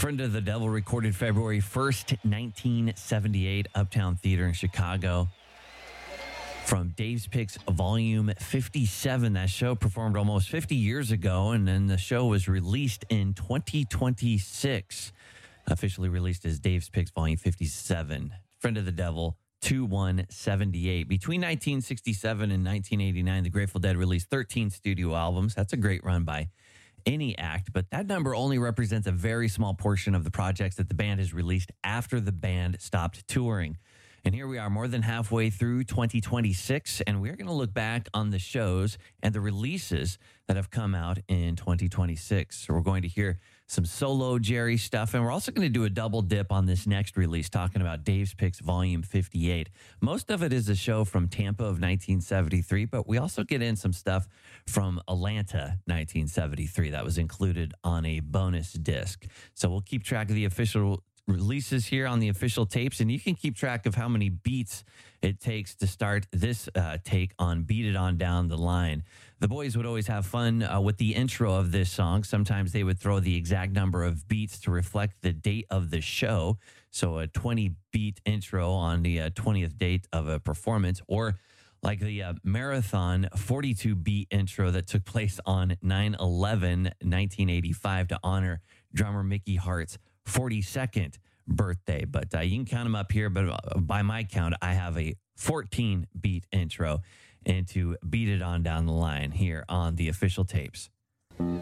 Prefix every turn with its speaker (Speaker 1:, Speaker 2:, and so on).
Speaker 1: Friend of the Devil recorded February 1st, 1978, Uptown Theater in Chicago. From Dave's Picks Volume 57. That show performed almost 50 years ago, and then the show was released in 2026. Officially released as Dave's Picks Volume 57. Friend of the Devil, 2178. Between 1967 and 1989, the Grateful Dead released 13 studio albums. That's a great run by any act, but that number only represents a very small portion of the projects that the band has released after the band stopped touring. And here we are more than halfway through 2026, and we're going to look back on the shows and the releases that have come out in 2026. So we're going to hear some solo Jerry stuff, and we're also going to do a double dip on this next release, talking about Dave's Picks Volume 58. Most of it is a show from Tampa of 1973, but we also get in some stuff from Atlanta 1973 that was included on a bonus disc. So we'll keep track of the official releases here on the official tapes, and you can keep track of how many beats it takes to start this take on Beat It On Down the Line. The boys would always have fun with the intro of this song. Sometimes they would throw the exact number of beats to reflect the date of the show. So a 20-beat intro on the 20th date of a performance, or like the marathon 42-beat intro that took place on 9/11/1985 to honor drummer Mickey Hart's 42nd birthday. But you can count them up here, but by my count, I have a 14-beat intro into Beat It On Down the Line here on the official tapes.